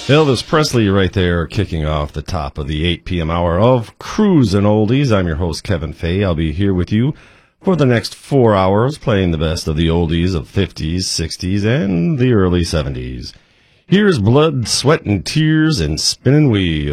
Elvis Presley right there, kicking off the top of the 8 p.m. hour of Cruisin' Oldies. I'm your host, Kevin Fay. I'll be here with you for the next 4 hours, playing the best of the oldies of 50s, 60s, and the early 70s. Here's Blood, Sweat, and Tears and Spinning Wheels.